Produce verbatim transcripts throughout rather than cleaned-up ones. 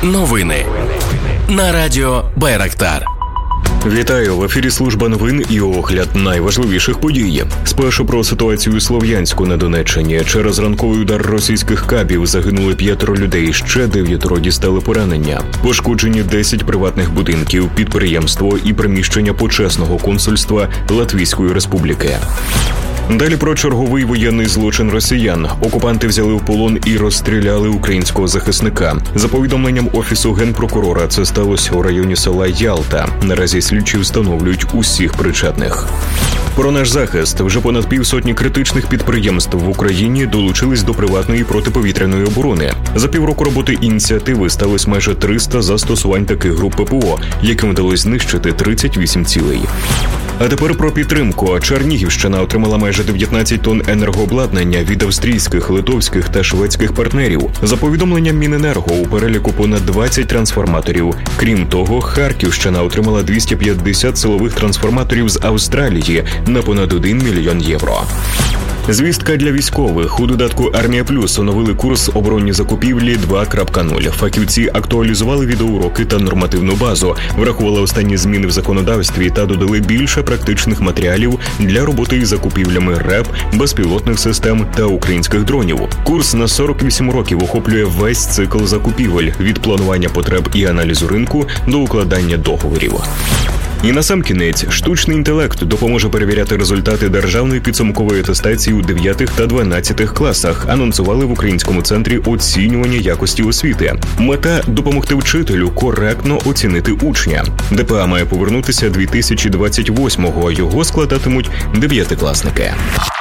Новини на радіо Байрактар. Вітаю, в ефірі служба новин і огляд найважливіших подій. Спершу про ситуацію у Слов'янську на Донеччині. Через ранковий удар російських кабів загинули п'ятеро людей, ще дев'ятеро дістали поранення. Пошкоджені десять приватних будинків, підприємство і приміщення почесного консульства Латвійської Республіки. Далі про черговий воєнний злочин росіян. Окупанти взяли в полон і розстріляли українського захисника. За повідомленням Офісу Генпрокурора, це сталося у районі села Ялта. Наразі слідчі встановлюють усіх причетних. Про наш захист. Вже понад півсотні критичних підприємств в Україні долучились до приватної протиповітряної оборони. За півроку роботи ініціативи сталося майже триста застосувань таких груп ППО, яким вдалося знищити тридцять вісім цілей. А тепер про підтримку. Чернігівщина отримала майже дев'ятнадцять тонн енергообладнання від австрійських, литовських та шведських партнерів. За повідомленням Міненерго, у переліку понад двадцять трансформаторів. Крім того, Харківщина отримала двісті п'ятдесят силових трансформаторів з Австралії на понад один мільйон євро. Звістка для військових. У додатку «Армія Плюс» оновили курс «Оборонні закупівлі два крапка нуль». Фахівці актуалізували відеоуроки та нормативну базу, врахували останні зміни в законодавстві та додали більше практичних матеріалів для роботи із закупівлями РЕП, безпілотних систем та українських дронів. Курс на сорок вісім років охоплює весь цикл закупівель – від планування потреб і аналізу ринку до укладання договорів. І насамкінець, штучний інтелект допоможе перевіряти результати державної підсумкової атестації у дев'ятих та дванадцятих класах, анонсували в Українському центрі оцінювання якості освіти. Мета – допомогти вчителю коректно оцінити учня. ДПА має повернутися дві тисячі двадцять восьмого, його складатимуть дев'ятикласники.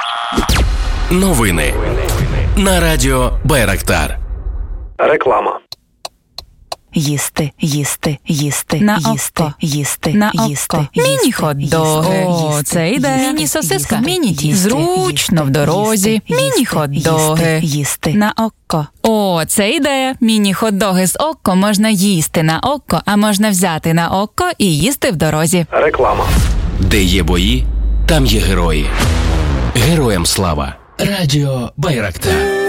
Новини на радіо Байрактар. Реклама. Їсти, їсти, їсти, на їсти, око, їсти, на їсти, око. Міні-хот-доги. О, це йде. Міні-сосиска, міні-тісто. Зручно в дорозі. Міні-хот-доги. Їсти. На око. О, це ідея. Міні-хот-доги з око можна їсти на око, а можна взяти на око і їсти в дорозі. Реклама. Де є бої, там є герої. Героям слава. Радіо Байрактар.